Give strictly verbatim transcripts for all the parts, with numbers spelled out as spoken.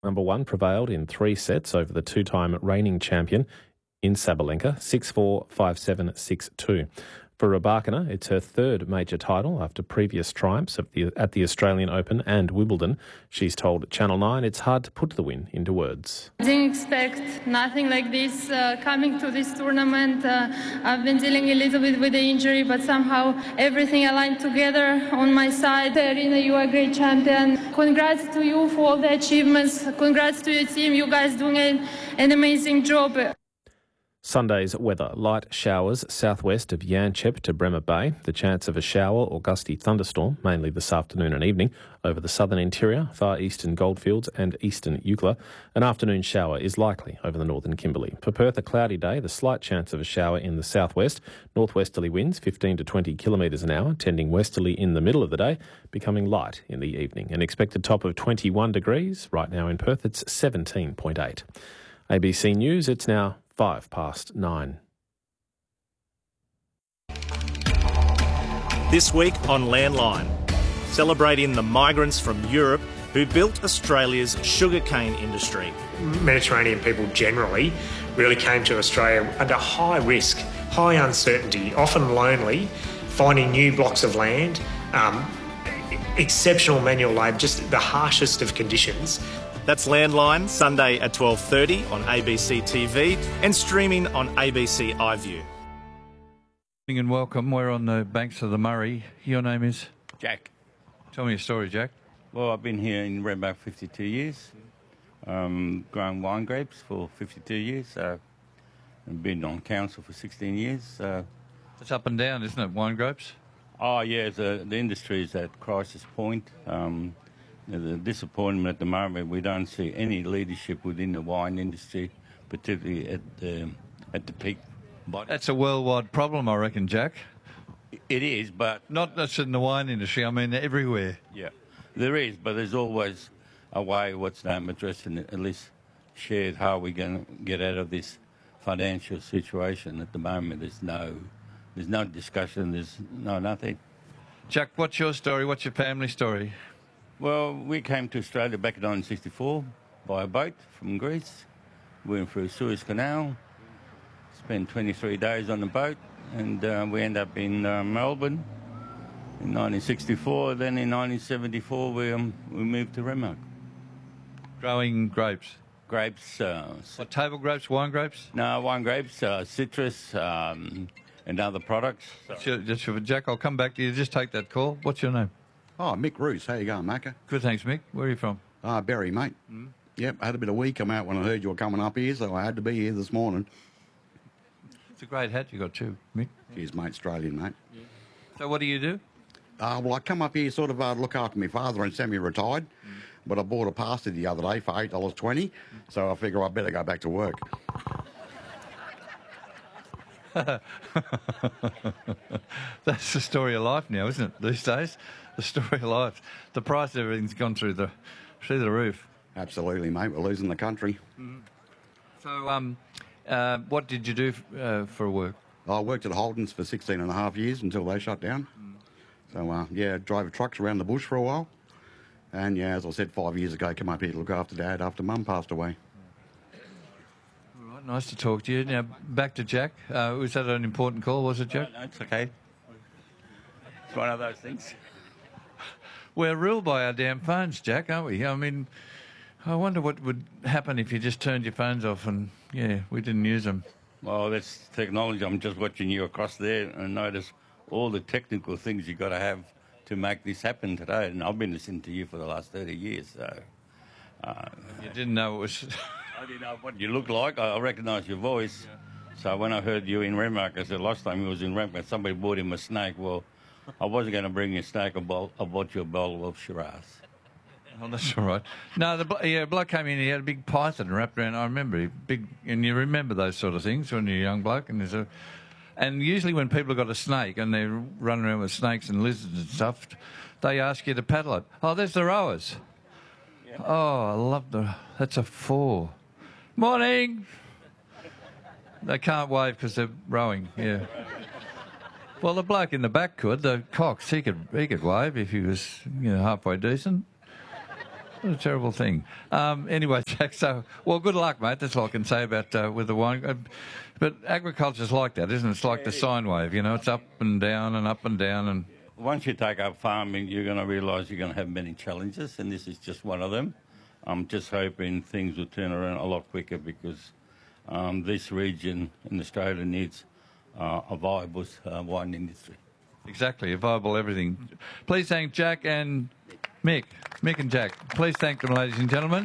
Number one prevailed in three sets over the two-time reigning champion in Sabalenka, six four, five seven, six two. For Rybakina, it's her third major title after previous triumphs of the, at the Australian Open and Wimbledon. She's told Channel nine it's hard to put the win into words. I didn't expect nothing like this uh, coming to this tournament. Uh, I've been dealing a little bit with the injury, but somehow everything aligned together on my side. Irina, you are a great champion. Congrats to you for all the achievements. Congrats to your team. You guys doing an, an amazing job. Sunday's weather. Light showers southwest of Yanchep to Bremer Bay. The chance of a shower or gusty thunderstorm, mainly this afternoon and evening, over the southern interior, far eastern Goldfields and eastern Eucla. An afternoon shower is likely over the northern Kimberley. For Perth, a cloudy day, the slight chance of a shower in the southwest. Northwesterly winds fifteen to twenty kilometres an hour, tending westerly in the middle of the day, becoming light in the evening. An expected top of twenty-one degrees. Right now in Perth, it's seventeen point eight. A B C News, it's now five past nine. This week on Landline, celebrating the migrants from Europe who built Australia's sugarcane industry. Mediterranean people generally really came to Australia under high risk, high uncertainty, often lonely, finding new blocks of land, um, exceptional manual labour, just the harshest of conditions. That's Landline, Sunday at twelve thirty on A B C T V and streaming on A B C iView. And welcome. We're on the banks of the Murray. Your name is? Jack. Tell me your story, Jack. Well, I've been here in Redbank fifty-two years, um, grown wine grapes for fifty-two years, so I've been on council for sixteen years. So. It's up and down, isn't it, wine grapes? Oh, yeah, the, the industry is at crisis point. Um, The disappointment at the moment, we don't see any leadership within the wine industry, particularly at the, at the peak body. That's a worldwide problem, I reckon, Jack. It is, but... Not just in the wine industry, I mean everywhere. Yeah, there is, but there's always a way, what's name, addressing it, at least shared how we're going to get out of this financial situation. At the moment, there's no, there's no discussion, there's no nothing. Jack, what's your story? What's your family story? Well, we came to Australia back in nineteen sixty-four by a boat from Greece. We went through Suez Canal, spent twenty-three days on the boat, and uh, we ended up in uh, Melbourne in nineteen sixty-four. Then in nineteen seventy-four, we, um, we moved to Renmark. Growing grapes? Grapes. Uh, what, table grapes, wine grapes? No, wine grapes, uh, citrus, um, and other products. So. Just for Jack, I'll come back to you. Just take that call. What's your name? Oh, Mick Roos. How you going, Macca? Good, thanks, Mick. Where are you from? Ah, uh, Berry, mate. Mm. Yep, I had a bit of wee come out when I heard you were coming up here, so I had to be here this morning. It's a great hat you got too, Mick. Cheers, mate. Australian, mate. Yeah. So what do you do? Uh, well, I come up here sort of uh, look after my father and semi-retired, mm. but I bought a pasty the other day for eight dollars twenty, mm. so I figure I better go back to work. That's the story of life now, isn't it, these days? The story of life. The price of everything's gone through the through the roof. Absolutely, mate. We're losing the country. Mm. So, um, uh, what did you do uh, for work? I worked at Holden's for sixteen and a half years until they shut down. Mm. So, uh, yeah, drove trucks around the bush for a while. And, yeah, as I said, five years ago, come up here to look after Dad after Mum passed away. All right, nice to talk to you. Now, back to Jack. Uh, was that an important call, was it, Jack? No, no, it's okay. It's one of those things. We're ruled by our damn phones, Jack, aren't we? I mean, I wonder what would happen if you just turned your phones off and, yeah, we didn't use them. Well, that's technology. I'm just watching you across there and notice all the technical things you've got to have to make this happen today. And I've been listening to you for the last thirty years, so... Uh, you didn't know it was... I didn't know what you look like. I recognise your voice. Yeah. So when I heard you in Renmark, I said last time he was in Renmark, somebody bought him a snake. Well... I wasn't going to bring you a snake. I bought you a bowl of Shiraz. Oh, that's all right. No, the yeah, bloke came in. He had a big python wrapped around. I remember he big, and you remember those sort of things when you're a young bloke. And there's a, and usually when people have got a snake and they're running around with snakes and lizards and stuff, they ask you to paddle it. Oh, there's the rowers. Yeah. Oh, I love the. That's a four. Morning. They can't wave because they're rowing. Yeah. Well, the bloke in the back could. The Cox, he could he could wave if he was, you know, halfway decent. What a terrible thing. Um, anyway, Jack, so, well, good luck, mate. That's all I can say about uh, with the wine. Uh, but agriculture's like that, isn't it? It's like yeah, the sine wave, you know, it's up and down and up and down. And once you take up farming, you're going to realise you're going to have many challenges, and this is just one of them. I'm just hoping things will turn around a lot quicker because um, this region in Australia needs uh, a viable uh, wine industry. Exactly, a viable everything. Please thank Jack and Mick. Mick and Jack. Please thank them, ladies and gentlemen.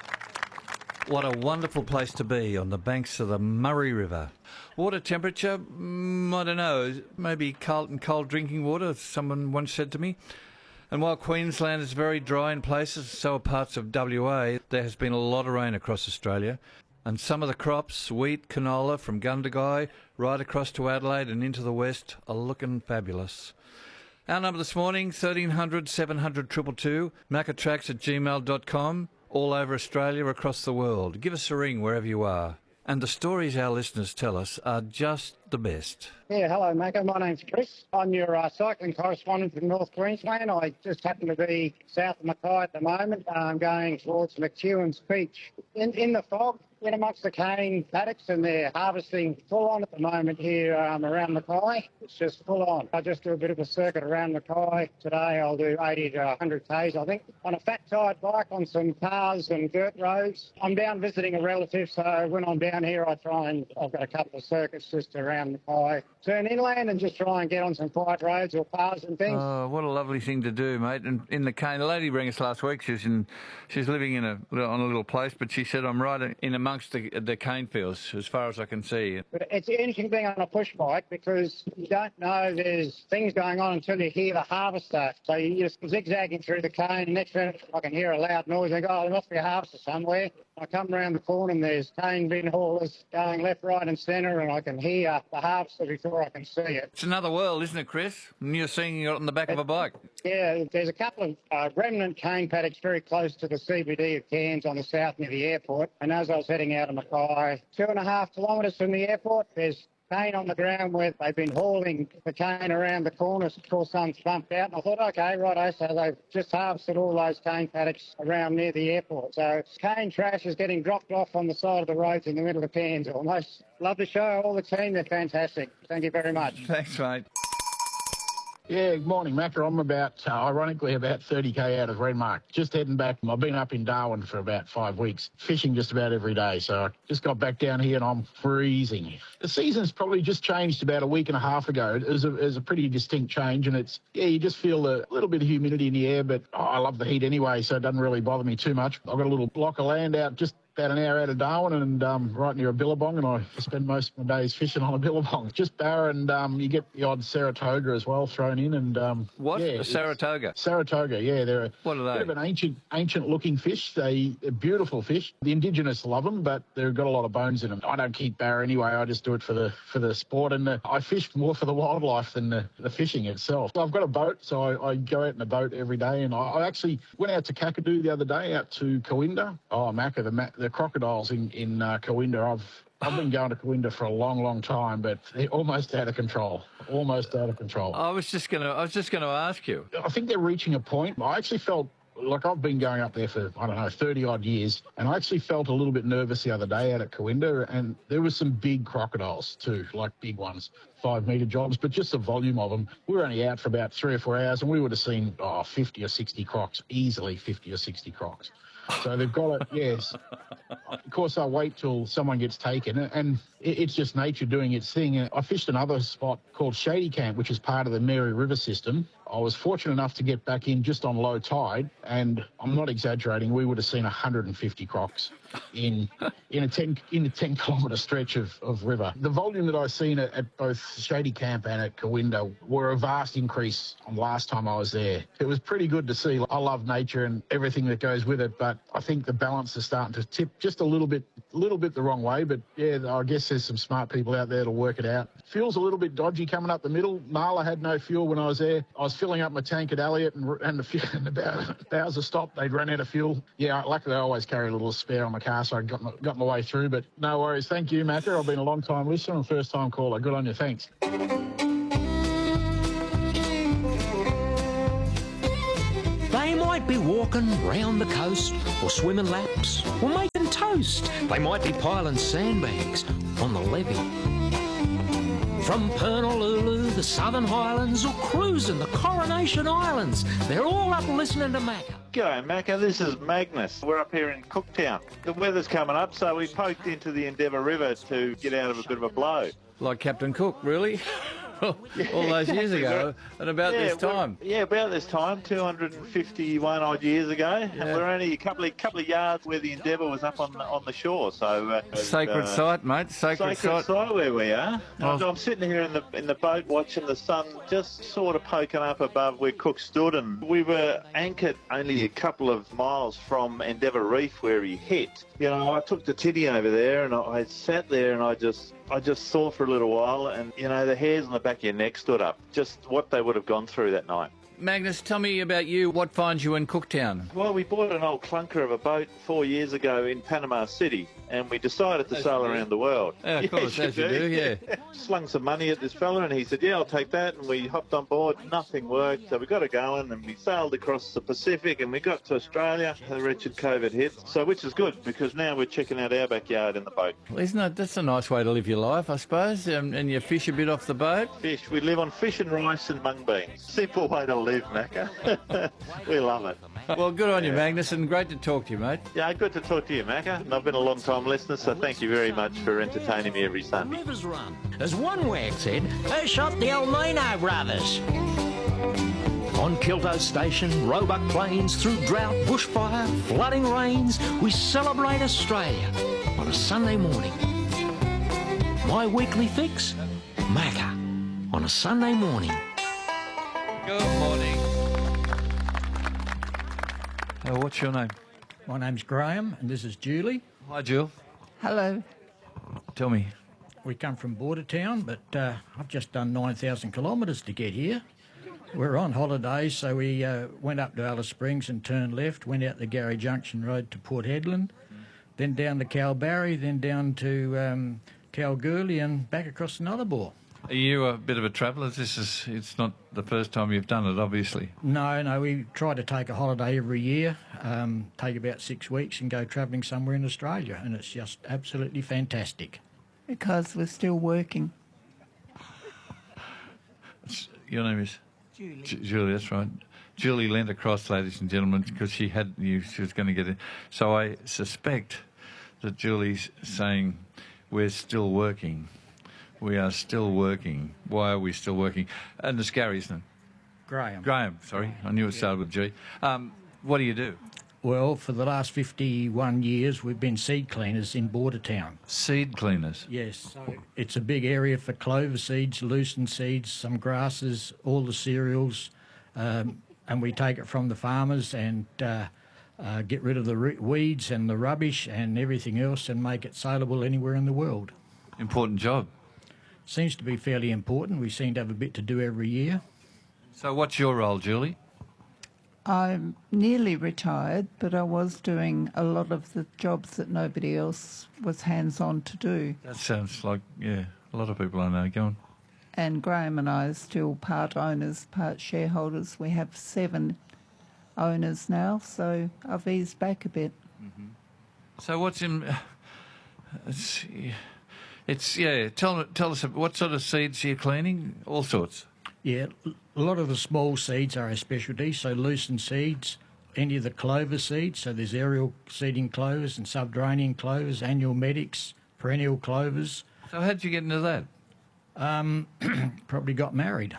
What a wonderful place to be on the banks of the Murray River. Water temperature, mm, I don't know, maybe cold, cold drinking water, someone once said to me. And while Queensland is very dry in places, so are parts of W A, there has been a lot of rain across Australia. And some of the crops, wheat, canola, from Gundagai right across to Adelaide and into the west, are looking fabulous. Our number this morning, thirteen hundred, seven hundred, two two two, macatracks at gmail dot com, all over Australia, across the world. Give us a ring wherever you are. And the stories our listeners tell us are just the best. Yeah, hello, Macca. My name's Chris. I'm your uh, cycling correspondent from North Queensland. I just happen to be south of Mackay at the moment. I'm going towards McEwen's Beach. In, in the fog, in amongst the cane paddocks, and they're harvesting full on at the moment here um, around Mackay. It's just full on. I just do a bit of a circuit around Mackay. Today I'll do eighty to one hundred Ks, I think, on a fat tired bike on some paths and dirt roads. I'm down visiting a relative, so when I'm down here I try and, I've got a couple of circuits just around Mackay. Turn inland and just try and get on some quiet roads or paths and things. Oh, what a lovely thing to do, mate. And in the cane, the lady rang us last week. She's in, she's living in a on a little place, but she said I'm right in amongst the, the cane fields as far as I can see. But it's interesting being on a push bike because you don't know there's things going on until you hear the harvester. So you're just zigzagging through the cane, and next minute I can hear a loud noise. I go, oh, there must be a harvester somewhere. I come around the corner and there's cane bin haulers going left, right and centre, and I can hear the harvester before I can see it. It's another world, isn't it, Chris? And you're seeing it on the back it, of a bike. Yeah, there's a couple of uh, remnant cane paddocks very close to the C B D of Cairns on the south near the airport. And as I was heading out of Mackay, two and a half kilometres from the airport, there's cane on the ground where they've been hauling the cane around the corners. Of course, some bumped out, and I thought, OK, righto, so they've just harvested all those cane paddocks around near the airport. So cane trash is getting dropped off on the side of the roads in the middle of Cairns almost. Love the show, all the team, they're fantastic. Thank you very much. Thanks, mate. Yeah, good morning, Macca. I'm about, uh, ironically, about thirty K out of Renmark. Just heading back. I've been up in Darwin for about five weeks, fishing just about every day. So I just got back down here and I'm freezing. The season's probably just changed about a week and a half ago. It was a, it was a pretty distinct change, and it's, yeah, you just feel a little bit of humidity in the air, but oh, I love the heat anyway, so it doesn't really bother me too much. I've got a little block of land out just about an hour out of Darwin and um, right near a billabong, and I spend most of my days fishing on a billabong. Just barra, and um, you get the odd Saratoga as well thrown in. And um, what? Yeah, a Saratoga? Saratoga, yeah. They're a, what are they? Bit of an ancient, ancient-looking fish. They, they're beautiful fish. The Indigenous love them, but they've got a lot of bones in them. I don't keep barra anyway. I just do it for the for the sport, and the, I fish more for the wildlife than the, the fishing itself. So I've got a boat, so I, I go out in a boat every day, and I, I actually went out to Kakadu the other day, out to Coimbra. Oh, Macca, the, the crocodiles in in uh, Coimbra. I've I've been going to Coimbra for a long, long time, but they're almost out of control. Almost out of control. I was just gonna I was just gonna ask you. I think they're reaching a point. I actually felt like I've been going up there for, I don't know, thirty odd years, and I actually felt a little bit nervous the other day out at Coimbra, and there was some big crocodiles too, like big ones, five metre jobs, but just the volume of them. We were only out for about three or four hours, and we would have seen oh, fifty or sixty crocs, easily fifty or sixty crocs. So they've got it, yes. Of course, I wait till someone gets taken, and it's just nature doing its thing. I fished another spot called Shady Camp, which is part of the Mary River system. I was fortunate enough to get back in just on low tide, and I'm not exaggerating, we would have seen one hundred fifty crocs in in a ten in a ten kilometre stretch of, of river. The volume that I've seen at, at both Shady Camp and at Coimbra were a vast increase on last time I was there. It was pretty good to see. I love nature and everything that goes with it, but I think the balance is starting to tip just a little bit, little bit the wrong way. But yeah, I guess there's some smart people out there to work it out. Fuel's a little bit dodgy coming up the middle. Nala had no fuel when I was there. I was filling up my tank at Elliot, and, and the fuel, and about Bowser stopped. They'd run out of fuel. Yeah, luckily I always carry a little spare on my car, so I got my, got my way through. But no worries. Thank you, Macca. I've been a long time listener and first time caller. Good on you. Thanks. They might be walking rocking round the coast, or swimming laps, or making toast. They might be piling sandbags on the levee. From Pernalulu, the Southern Highlands, or cruising the Coronation Islands, they're all up listening to Macca. G'day Macca, this is Magnus. We're up here in Cooktown. The weather's coming up, so we poked into the Endeavour River to get out of a bit of a blow. Like Captain Cook, really? All those years ago, at about yeah, this time. Yeah, about this time, two hundred fifty-one odd years ago, yeah. And we're only a couple of couple of yards where the Endeavour was up on the, on the shore. So uh, sacred uh, site, mate. Sacred, sacred site. site where we are. Oh. I'm sitting here in the in the boat watching the sun just sort of poking up above where Cook stood, and we were anchored only a couple of miles from Endeavour Reef where he hit. You know, I took the tinny over there and I, I sat there and I just. I just saw for a little while, and, you know, the hairs on the back of your neck stood up. Just what they would have gone through that night. Magnus, tell me about you. What finds you in Cooktown? Well, we bought an old clunker of a boat four years ago in Panama City, and we decided to as sail around the world. Yeah, of course, yes, as you do, yeah. Slung some money at this fella, and he said, yeah, I'll take that, and we hopped on board. Nothing worked, so we got it going, and we sailed across the Pacific, and we got to Australia. The wretched COVID hit, so which is good, because now we're checking out our backyard in the boat. Well, isn't that, that's a nice way to live your life, I suppose, um, and you fish a bit off the boat? Fish. We live on fish and rice and mung beans. Simple way to live, Macca. We love it. Well, good on you, Magnus, and great to talk to you, mate. Yeah, good to talk to you, Macca. And I've been a long-time listener, so thank you very much for entertaining me every Sunday. Rivers run. As one wag said, they shot the Elmino brothers. On Kilto Station, Roebuck Plains, through drought, bushfire, flooding rains, we celebrate Australia on a Sunday morning. My weekly fix, Macca, on a Sunday morning. Good morning. Uh, what's your name? My name's Graham, and this is Julie. Hi, Jill. Hello. Tell me. We come from Bordertown, but uh, I've just done nine thousand kilometres to get here. We're on holidays, so we uh, went up to Alice Springs and turned left, went out the Gary Junction Road to Port Hedland, then down to Kalbarri, then down to um, Kalgoorlie and back across the Nullarbor. Are you a bit of a traveller? This is, it's not the first time you've done it, obviously. No, no, we try to take a holiday every year, um, take about six weeks and go travelling somewhere in Australia, and it's just absolutely fantastic. Because we're still working. Your name is? Julie. J- Julie, that's right. Julie leant across, ladies and gentlemen, because she had you. She was going to get it. So I suspect that Julie's saying we're still working. We are still working. Why are we still working? And it's Gary, isn't it? Graham. Graham, sorry. I knew it started with G. Um, what do you do? Well, for the last fifty-one years, we've been seed cleaners in Bordertown. Seed cleaners? Yes. So it's a big area for clover seeds, lucerne seeds, some grasses, all the cereals, um, and we take it from the farmers and uh, uh, get rid of the re- weeds and the rubbish and everything else and make it saleable anywhere in the world. Important job. Seems to be fairly important. We seem to have a bit to do every year. So what's your role, Julie? I'm nearly retired, but I was doing a lot of the jobs that nobody else was hands-on to do. That sounds like, yeah, a lot of people I know. Go on. And Graham and I are still part owners, part shareholders. We have seven owners now, so I've eased back a bit. Mm-hmm. So what's in... It's, it's yeah, tell, tell us, what sort of seeds you're cleaning? All sorts. Yeah, a lot of the small seeds are our specialty, so lucerne seeds, any of the clover seeds, so there's aerial seeding clovers and subterranean clovers, annual medics, perennial clovers. So how did you get into that? Um, probably got married.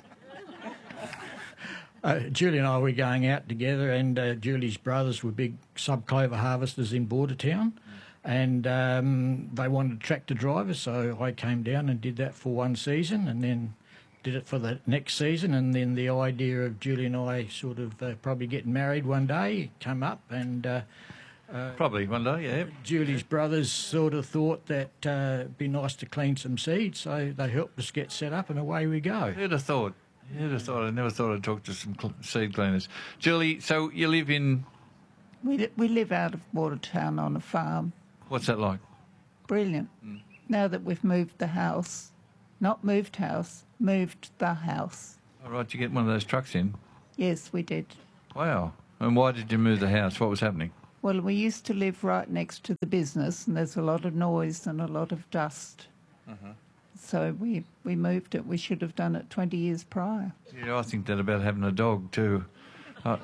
uh, Julie and I were going out together, and uh, Julie's brothers were big sub-clover harvesters in Bordertown, and um, they wanted tractor drivers, so I came down and did that for one season, and then did it for the next season, and then the idea of Julie and I sort of uh, probably getting married one day came up, and uh, uh, probably one day, yeah. Julie's brothers sort of thought that uh, it'd be nice to clean some seeds, so they helped us get set up, and away we go. Who'd have thought? Who'd have thought? I never thought I'd talk to some cl- seed cleaners. Julie, so you live in? We li- we live out of Bordertown on a farm. What's that like? Brilliant. Mm. Now that we've moved the house, not moved house, moved the house. All right, you get one of those trucks in? Yes, we did. Wow. And why did you move the house? What was happening? Well, we used to live right next to the business, and there's a lot of noise and a lot of dust. Uh-huh. So we, we moved it. We should have done it twenty years prior. Yeah, I think that about having a dog too. I,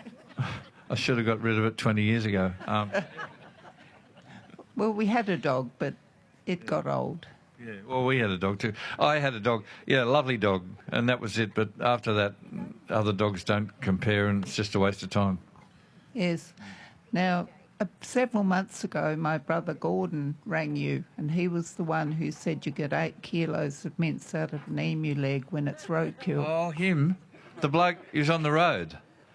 I should have got rid of it twenty years ago. Um, Well, we had a dog, but it got old. yeah, well, we had a dog too. I had a dog, yeah, a lovely dog, and that was it. But after that, other dogs don't compare, and it's just a waste of time. Yes. Now, uh, several months ago, my brother Gordon rang you, and he was the one who said you get eight kilos of mince out of an emu leg when it's roadkill. Oh, him? The bloke who's on the road.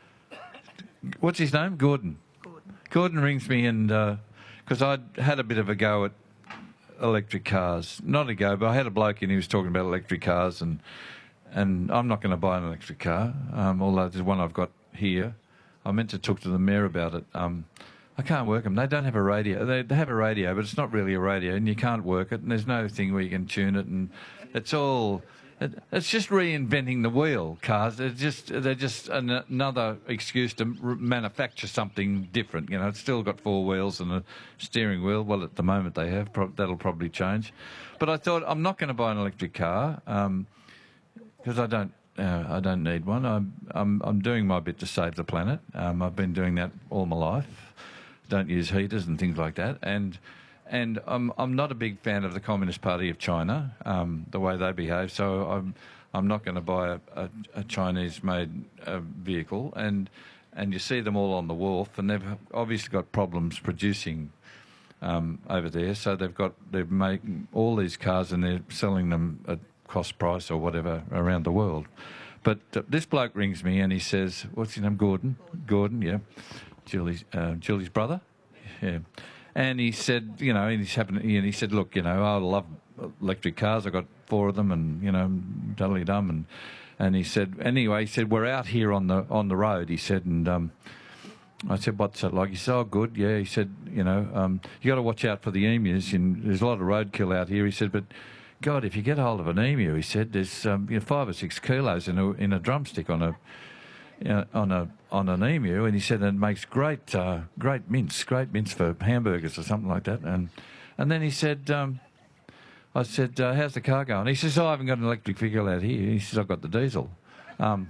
What's his name? Gordon. Gordon, Gordon rings me, and because uh, I'd had a bit of a go at electric cars. Not a go, but I had a bloke and he was talking about electric cars, and and I'm not going to buy an electric car, um, although there's one I've got here. I meant to talk to the mayor about it. Um, I can't work them. They don't have a radio. They, they have a radio, but it's not really a radio, and you can't work it, and there's no thing where you can tune it, and it's all... It, it's just reinventing the wheel, cars. They're just, they're just an, another excuse to r- manufacture something different. You know, it's still got four wheels and a steering wheel. Well, at the moment they have. Pro- that'll probably change. But I thought, I'm not going to buy an electric car because um, I don't... Uh, I don't need one. I'm, I'm I'm doing my bit to save the planet. Um, I've been doing that all my life. Don't use heaters and things like that. And and I'm I'm not a big fan of the Communist Party of China, um, the way they behave. So I'm I'm not going to buy a, a, a Chinese-made uh, vehicle. And and you see them all on the wharf, and they've obviously got problems producing um, over there. So they've got they're making all these cars and they're selling them at cost price or whatever around the world. But uh, this bloke rings me and he says, what's his name? Gordon. Gordon, yeah. Julie's, uh, Julie's brother. Yeah. And he said, you know, and he's happened, and he said, look, you know, I love electric cars. I got four of them, and, you know, totally dumb. And and he said, anyway, he said, we're out here on the on the road, he said, and um, I said, what's that like? He said, oh, good, yeah. He said, you know, um, you got to watch out for the emus, and there's a lot of roadkill out here. He said, but God, if you get hold of an emu, he said, there's um, you know, five or six kilos in a in a drumstick on a you know, on a on an emu, and he said it makes great uh, great mince, great mince for hamburgers or something like that. And and then he said, um, I said, uh, how's the car going? He says, oh, I haven't got an electric vehicle out here. He says, I've got the diesel. Um,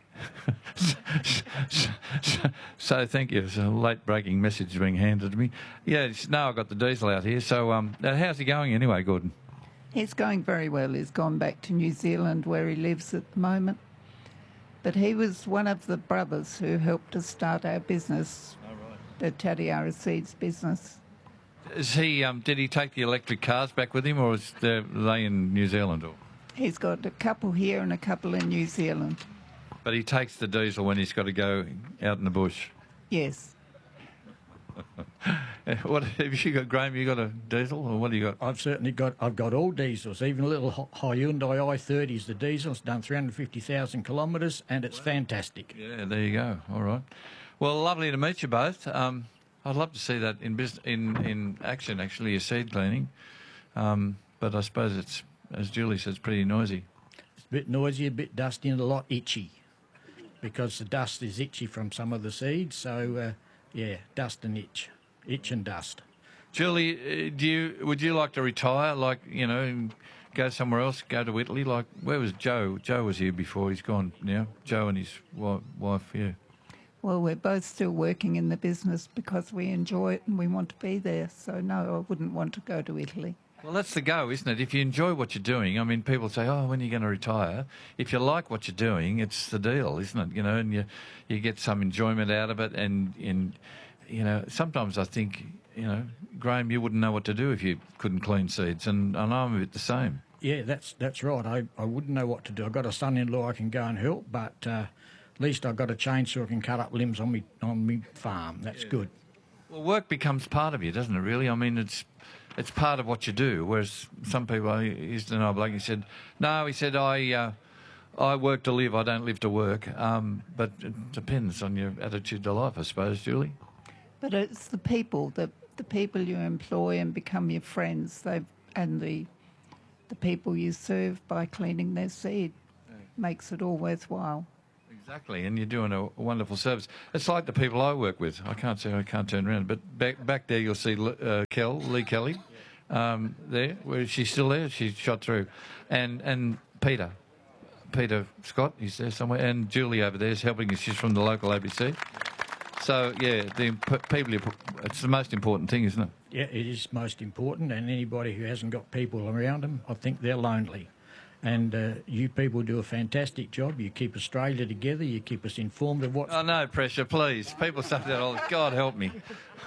so, so, so thank you. It's a late breaking message being handed to me. Yeah, no, I've got the diesel out here. So um, how's he going anyway, Gordon? He's going very well. He's gone back to New Zealand where he lives at the moment. But he was one of the brothers who helped us start our business, oh, right. the Tatiara Seeds business. Is he? Um, did he take the electric cars back with him, or is there, are they in New Zealand? Or? He's got a couple here and a couple in New Zealand. But he takes the diesel when he's got to go out in the bush? Yes. What have you got, Graham? You got a diesel, or what do you got? I've certainly got. I've got all diesels. Even a little Hyundai i thirty is the diesel. It's done three hundred fifty thousand kilometres, and it's fantastic. Yeah, there you go. All right. Well, lovely to meet you both. Um, I'd love to see that in business, in in action. Actually, your seed cleaning, um, but I suppose it's, as Julie says, pretty noisy. It's a bit noisy, a bit dusty, and a lot itchy, because the dust is itchy from some of the seeds. So. Uh, Yeah, dust and itch, itch and dust. Julie, uh, do you would you like to retire, like, you know, and go somewhere else, go to Italy? Like, where was Joe? Joe was here before. He's gone now. Joe and his wife, wife, yeah. Well, we're both still working in the business because we enjoy it and we want to be there. So, no, I wouldn't want to go to Italy. Well, that's the go, isn't it? If you enjoy what you're doing, I mean, people say, oh, when are you going to retire? If you like what you're doing, it's the deal, isn't it? You know, and you you get some enjoyment out of it. And, and you know, sometimes I think, you know, Graham, you wouldn't know what to do if you couldn't clean seeds. And, and I'm a bit the same. Yeah, that's that's right. I, I wouldn't know what to do. I've got a son-in-law I can go and help, but uh, at least I've got a chainsaw I can cut up limbs on me on me farm. That's yeah. good. Well, work becomes part of you, doesn't it, really? I mean, it's... It's part of what you do, whereas some people, I used to know a bloke, he said, no, he said, I uh, I work to live, I don't live to work. Um, but it depends on your attitude to life, I suppose, Julie. But it's the people, the, the people you employ and become your friends, they and the the people you serve by cleaning their seed yeah. makes it all worthwhile. Exactly, and you're doing a wonderful service. It's like the people I work with. I can't say I can't turn around, but back back there you'll see uh, Kel, Lee Kelly, um, there. Where she's still there. She's shot through, and and Peter, Peter Scott, he's there somewhere, and Julie over there is helping us. She's from the local A B C. So yeah, the imp- people. It's the most important thing, isn't it? Yeah, it is most important, and anybody who hasn't got people around them, I think they're lonely. And uh, you people do a fantastic job. You keep Australia together. You keep us informed of what's... Oh, no pressure, please. People say that all... God help me.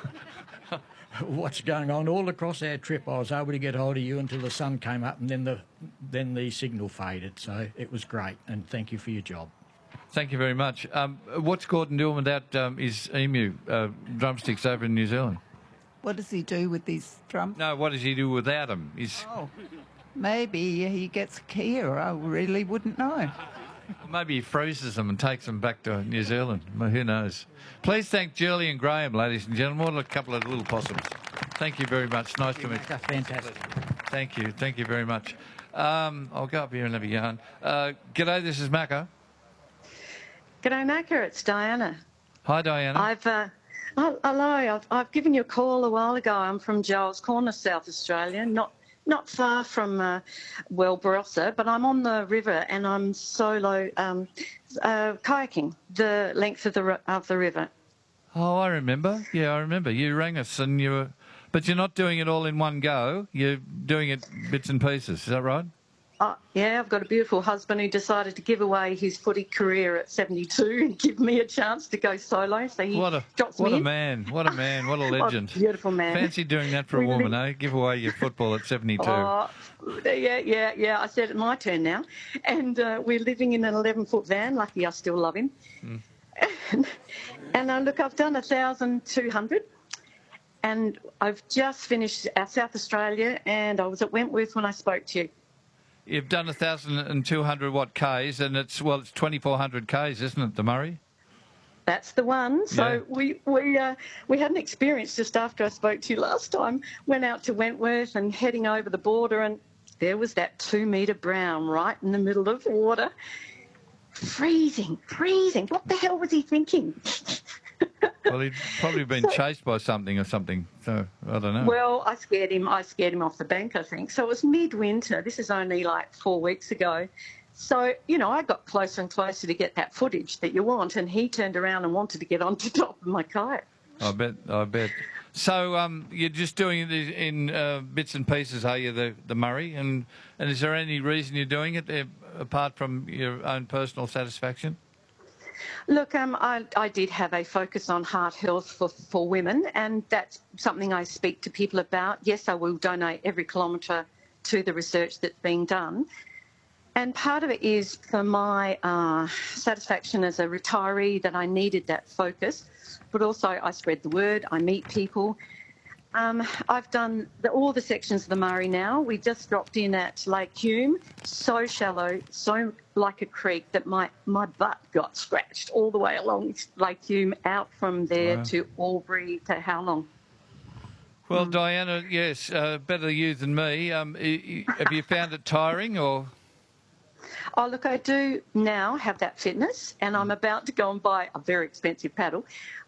what's going on all across our trip. I was able to get hold of you until the sun came up, and then the then the signal faded. So it was great, and thank you for your job. Thank you very much. Um, what's Gordon doing without um, his emu uh, drumsticks over in New Zealand? What does he do with these drums? No, what does he do without them? He's... Oh, maybe he gets Kia. I really wouldn't know. Maybe he freezes them and takes them back to New Zealand. Well, who knows? Please thank Julie and Graham, ladies and gentlemen. What a couple of little possums. Thank you very much. Nice to meet you. Fantastic. Thank you. Thank you very much. Um, I'll go up here and have a yarn. Uh, g'day, this is Macca. G'day, Macca. It's Diana. Hi, Diana. I've... Uh, oh, hello. I've, I've given you a call a while ago. I'm from Giles Corner, South Australia, not not far from, uh, well, Barossa, but I'm on the river and I'm solo um, uh, kayaking the length of the of the river. Oh, I remember. Yeah, I remember. You rang us and you were... But you're not doing it all in one go. You're doing it bits and pieces. Is that right? Uh, yeah, I've got a beautiful husband who decided to give away his footy career at seventy-two and give me a chance to go solo. So he what a, drops what me a in. man. What a man. What a legend. What a beautiful man. Fancy doing that for a We woman, live- eh? Give away your football at seventy-two. Oh, yeah, yeah, yeah. I said it's my turn now. And uh, we're living in an eleven-foot van. Lucky I still love him. Mm. And, and uh, look, I've done one thousand two hundred. And I've just finished our South Australia, and I was at Wentworth when I spoke to you. You've done one thousand two hundred what Ks, and it's, well, it's twenty-four hundred Ks, isn't it, the Murray? That's the one. So Yeah. we we uh, we had an experience just after I spoke to you last time. Went out to Wentworth and heading over the border, and there was that two-metre brown right in the middle of water. Freezing, freezing. What the hell was he thinking? Well, he'd probably been chased by something or something, so I don't know. Well, I scared him. I scared him off the bank, I think. So it was midwinter. This is only like four weeks ago. So, you know, I got closer and closer to get that footage that you want, and he turned around and wanted to get on the top of my kayak. I bet, I bet. So um, you're just doing it in uh, bits and pieces, are you, the, the Murray? And, and is there any reason you're doing it, uh, apart from your own personal satisfaction? Look, um, I, I did have a focus on heart health for, for women, and that's something I speak to people about. Yes, I will donate every kilometre to the research that's being done. And part of it is for my uh, satisfaction as a retiree that I needed that focus, but also I spread the word, I meet people. Um, I've done the, all the sections of the Murray now. We just dropped in at Lake Hume, so shallow, so like a creek that my, my butt got scratched all the way along Lake Hume, out from there Wow. to Albury to how long? Well, Diana, yes, uh, better you than me. Um, y- y- have you found it tiring or...? Oh, look, I do now have that fitness, and I'm about to go and buy a very expensive paddle.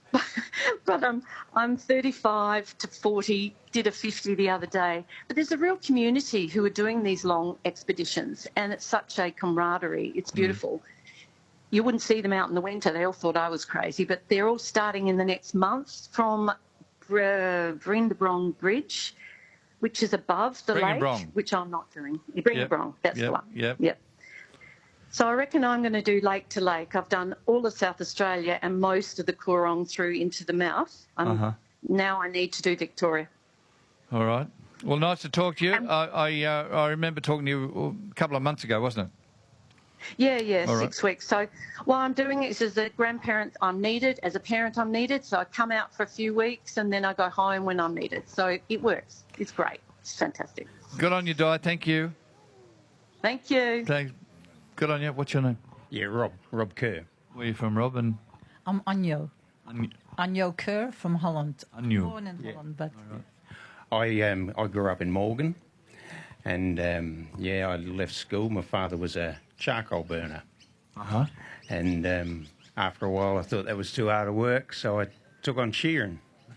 But um, I'm thirty-five to forty, did a fifty the other day. But there's a real community who are doing these long expeditions, and it's such a camaraderie. It's beautiful. You wouldn't see them out in the winter. They all thought I was crazy, but they're all starting in the next month from Br- Brindlebrong Bridge, which is above the lake, Bringabrong. which I'm not doing. Brindlebrong, that's yep. the one. Yep. Yep. So I reckon I'm going to do lake to lake. I've done all of South Australia and most of the Coorong through into the mouth. Um, Uh-huh. Now I need to do Victoria. All right. Well, nice to talk to you. I I, uh, I remember talking to you a couple of months ago, wasn't it? Yeah, yeah, All right. six weeks. So what I'm doing is as a grandparent I'm needed, as a parent I'm needed. So I come out for a few weeks and then I go home when I'm needed. So it works. It's great. It's fantastic. Good on you, Di. Thank you. Thank you. Thanks. Good on you. What's your name? Yeah, Rob. Rob Kerr. Where are you from, Rob? And I'm Anjo. Anjo. Anjo Kerr from Holland. Anjo. Born in Yeah. Holland, but I um I grew up in Morgan, and um, yeah, I left school. My father was a charcoal burner, Uh-huh. And um, after a while, I thought that was too hard of work, so I took on shearing.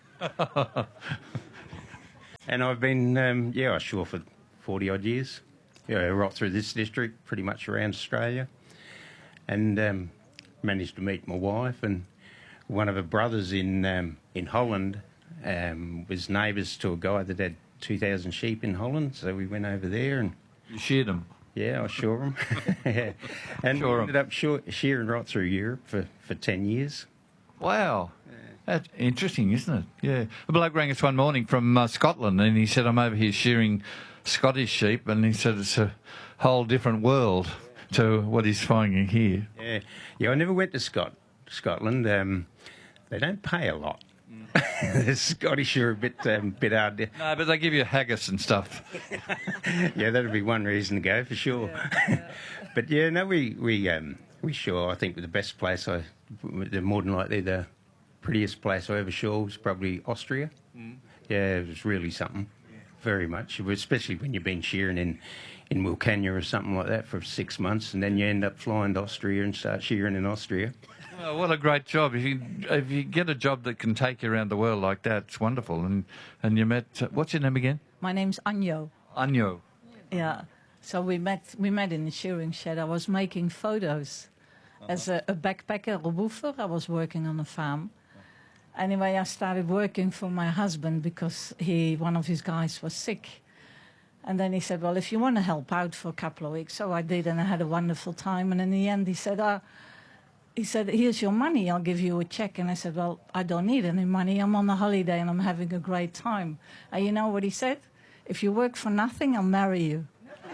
And I've been, um, yeah, I shore for forty odd years. Yeah, right through this district, pretty much around Australia. And um, managed to meet my wife, and one of her brothers in um, in Holland um, was neighbours to a guy that had two thousand sheep in Holland, so we went over there and... You sheared them? Yeah, I shore them. Yeah. And Shore we 'em. ended up shore, shearing right through Europe for, for ten years. Wow. That's interesting, isn't it? Yeah. A bloke rang us one morning from uh, Scotland, and he said, I'm over here shearing Scottish sheep, and he said it's a whole different world to what he's finding here. Yeah, yeah. I never went to Scot Scotland. Um, they don't pay a lot. The Scottish are a bit um, bit hard. To... No, but they give you haggis and stuff. Yeah, that'd be one reason to go for sure. Yeah, yeah. But yeah, no, we we um, we sure. I think the best place I, the more than likely the prettiest place I ever shore was probably Austria. Mm. Yeah, it was really something. Yeah. Very much, especially when you've been shearing in. in Wilcannia or something like that for six months, and then you end up flying to Austria and start shearing in Austria. Oh, what a great job. If you if you get a job that can take you around the world like that, it's wonderful. And and you met, uh, what's your name again? My name's Anjo. Anjo. Yeah. So we met we met in the shearing shed. I was making photos. Uh-huh. As a, a backpacker, a woofer, I was working on a farm. Anyway, I started working for my husband because he one of his guys was sick. And then he said, well, if you want to help out for a couple of weeks. So I did, and I had a wonderful time. And in the end, he said, uh, he said, here's your money. I'll give you a check. And I said, well, I don't need any money. I'm on a holiday, and I'm having a great time. And you know what he said? If you work for nothing, I'll marry you.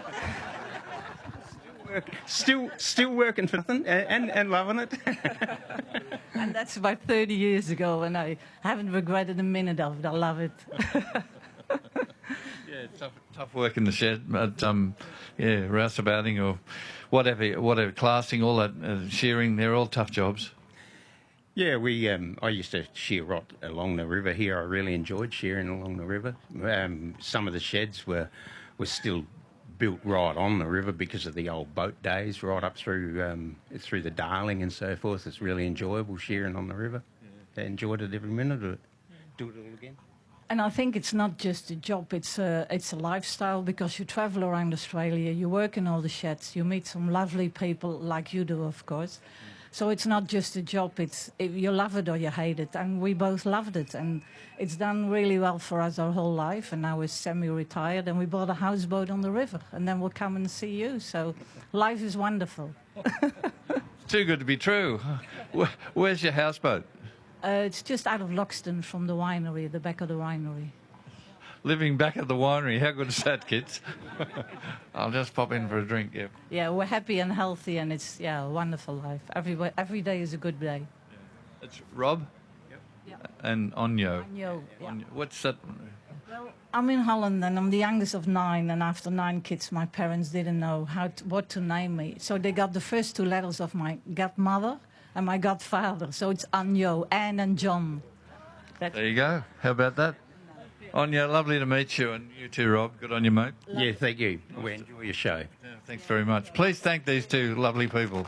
Still, still working for nothing and, and loving it. And that's about thirty years ago, and I haven't regretted a minute of it. I love it. Yeah, tough, tough work in the shed, but um, yeah, rouseabouting or whatever, whatever, classing, all that, uh, shearing, they're all tough jobs. Yeah, we. Um, I used to shear right along the river here. I really enjoyed shearing along the river. Um, some of the sheds were were still built right on the river because of the old boat days, right up through um, through the Darling and so forth. It's really enjoyable shearing on the river. Yeah. I enjoyed it every minute of it. Yeah. Do it all again. And I think it's not just a job, it's a, it's a lifestyle, because you travel around Australia, you work in all the sheds, you meet some lovely people like you do, of course. Mm. So it's not just a job, it's it, you love it or you hate it. And we both loved it. And it's done really well for us our whole life. And now we're semi-retired, and we bought a houseboat on the river. And then we'll come and see you. So life is wonderful. It's too good to be true. Where, where's your houseboat? Uh, it's just out of Loxton from the winery, the back of the winery. Living back at the winery, how good is that, kids? I'll just pop in for a drink, yeah. Yeah, we're happy and healthy, and it's, yeah, a wonderful life. Every, every day is a good day. Yeah. It's Rob? Yep. Yep. And Anjo. Anjo, yeah. Anjo. What's that? Well, I'm in Holland, and I'm the youngest of nine, and after nine kids, my parents didn't know how to, what to name me. So they got the first two letters of my godmother and my godfather. So it's Anjo, Anne and John. That's there you go. How about that? Anjo, lovely to meet you, and you too, Rob. Good on you, mate. Yeah, thank you. We enjoy your show. Yeah, thanks very much. Please thank these two lovely people.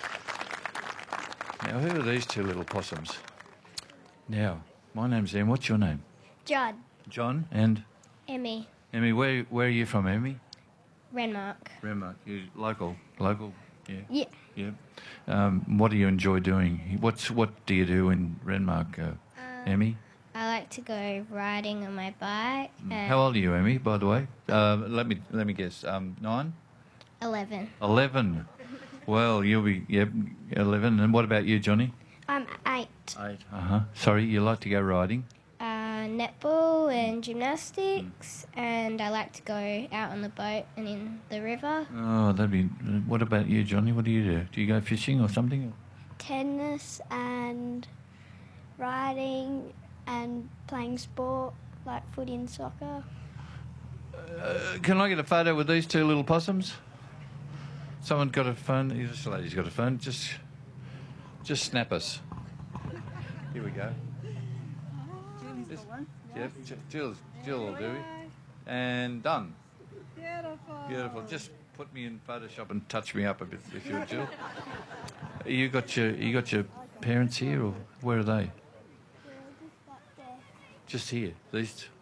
Now, who are these two little possums? Now, my name's Em. What's your name? John. John and? Emmy. Emmy, where where are you from, Emmy? Renmark. Renmark. You local? Local? Yeah. Yeah. Yeah. Um, what do you enjoy doing? What's what do you do in Renmark, uh, um, Emmy? I like to go riding on my bike. And How old are you, Emmy? By the way, uh, let me let me guess. Um, nine. Eleven. Eleven. Well, you'll be yep, eleven. And what about you, Johnny? I'm eight. Eight. Uh huh. Sorry, you like to go riding? Uh, netball and gymnastics, mm. and I like to go out on the boat and in the river. Oh, that'd be. What about you, Johnny? What do you do? Do you go fishing or something? Tennis and riding and playing sport like footy and soccer. Uh, can I get a photo with these two little possums? Someone got a phone? This lady's got a phone. Just, just snap us. Here we go. Julie's the one. Yep, Jill, Jill will do it. And done. Beautiful. Beautiful. Just put me in Photoshop and touch me up a bit, if you would, Jill. You got your you got your parents here, or where are they? Just here. These. Two?